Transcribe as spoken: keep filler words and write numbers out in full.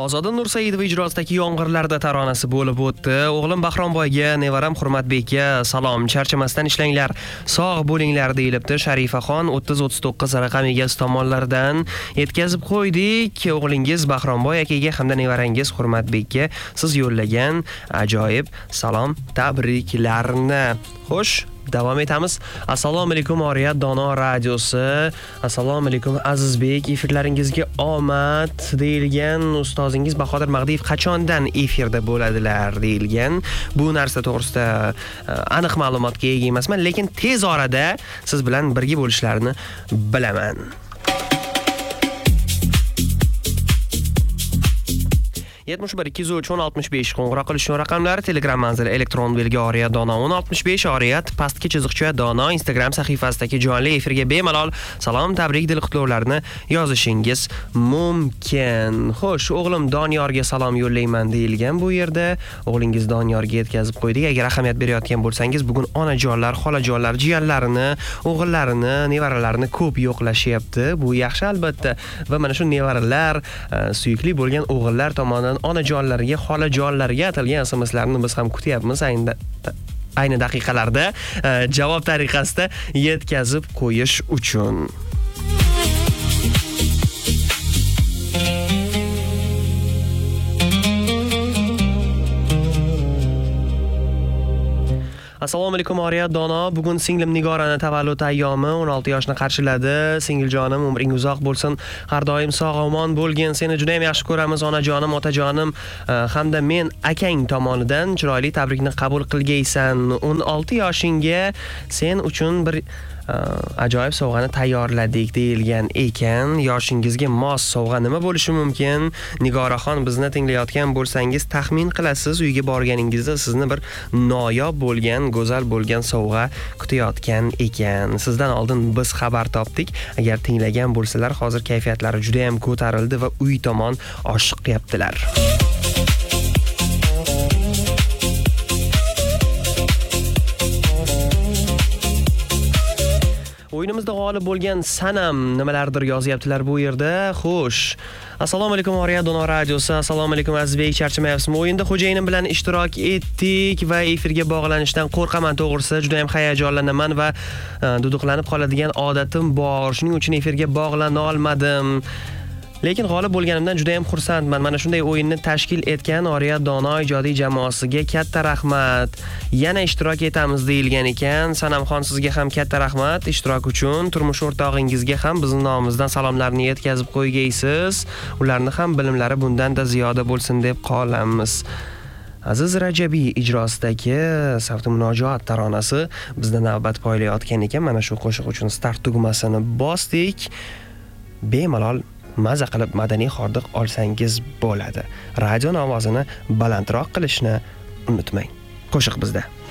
Ozoda Nursaidova ijrosidagi Yomg'irlarda taronasi bo'lib o'tdi. O'g'lim Bahronboyga, nevaram Hurmatbekka salom, charchamasdan ishlanglar, sog' bo'linglar deyilibdi. Sharifaxon o'ttiz o'ttiz to'qqiz raqam egasi tomonidan yetkazib qo'ydik. O'g'lingiz Bahronboy akaga hamda nevarangiz Hurmatbekka siz yo'llagan ajoyib salom, tabriklarni. Xo'sh, davom etamiz. Assalomu alaykum Oriyat Dono radiosi. Assalomu alaykum Azizbek, efirlaringizga omad deyilgan. Ustozingiz Bahodir Magdiyev qachondan efirda bo'ladilar deyilgan. Bu narsa to'g'risida aniq ma'lumotga ega emasman, lekin tez orada siz bilan birga bo'lishlarini bilaman. yetmish bir ikki yuz uch o'n oltmish besh qo'ng'iroq qilish raqamlari, Telegram manzili elektron belgi Oriyat Dono o'n oltmish besh, Oriyat pastki chiziqcha Dono Instagram sahifasidagi jonli efirga bemalol salom, tabrik, dil qutlovlarini yozishingiz mumkin. Xo'sh, o'g'lim Doniyorga salom yo'llayman deyilgan bu yerda. O'g'lingiz Doniyorga yetkazib qo'ydik. Agar ahamiyat berayotgan bo'lsangiz, bugun onajonlar, xolajonlar, jiyanlarini, o'g'illarini, nevaralarini ko'p yo'qlashyapti. Bu yaxshi albatta. Va mana shu nevaralar, suyukli bo'lgan o'g'illar tomonidan onajonlarga, xolajonlarga atalgan S M Slarni biz ham kutyapmiz. Ayni ayni daqiqalarda javob tariqasida yetkazib qo'yish uchun. Assalomu alaykum Oriyat Dono. Bugun singlim Nigorani tavallud ayyomi, o'n olti yoshni qarshiladi. Singiljonim, umring uzoq bo'lsin. Har doim sog' omon bo'lgin. Seni juda ham yaxshi ko'ramiz onajonim, otajonim hamda men akang tomonidan chiroyli tabrikni qabul qilgaysan. o'n olti yoshingga sen uchun bir ajoyib sovg'ani tayyorladik deyilgan ekan. Yoshingizga mos sovg'a nima bo'lishi mumkin? Nigoraxon, bizni tinglayotgan bo'lsangiz taxmin qilasiz, uyga borganingizda sizni bir noyob bo'lgan, go'zal bo'lgan sovg'a kutayotgan ekan. Sizdan oldin biz xabar topdik. Agar tinglagan bo'lsalar, hozir kayfiyatlari juda ham ko'tarildi va uy tomon oshiqyaptilar. O'yinimizda g'olib bo'lgan Sanam nimalardir yozyaptilar bu yerda. Xo'sh. Assalomu alaykum Oriyat Dono radiosi. Assalomu alaykum Azizbek, charchamayapsizmi? O'yinda xo'jayinim bilan ishtirok etdik va efirga bog'lanishdan qo'rqaman to'g'risi. Juda ham hayajonlanaman va duduqlanib qoladigan odatim bor. Shuning uchun efirga bog'lana olmadim. Lekin g'olib bo'lganimdan juda ham xursandman. Mana shunday o'yinni tashkil etgan Oriyat Dono ijodiy jamoasiga katta rahmat. Yana ishtirok etamiz deyilgan ekan. Sanamxon, sizga ham katta rahmat ishtirok uchun. Turmush o'rtog'ingizga ham bizning nomimizdan salomlarni yetkazib qo'ygaysiz. Ularni ham bilimlari bundan-da ziyoda bo'lsin deb qolamiz. Aziz Rajabiy ijrosidagi Safti Munojot taronasi bizda navbat poylayotgan ekan. Mana shu qo'shiq uchun start tugmasini bosdik. Bemalol maza qilib madaniy hordiq olsangiz bo'ladi. Radio ovozini balandroq qilishni unutmang. Qo'shiq bizda.